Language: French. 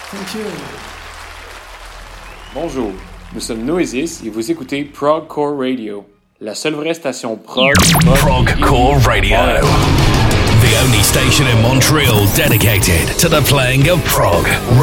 Thank you. Bonjour, nous sommes Noesis et vous écoutez Progcore Radio, la seule vraie station prog. Progcore Radio, the only station in Montreal dedicated to the playing of prog.